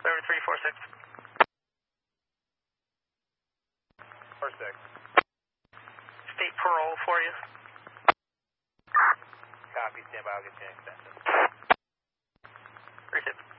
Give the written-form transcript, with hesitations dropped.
Over 346. 46. State parole for you. Copy, stand by, I'll get you an extension. Appreciate it.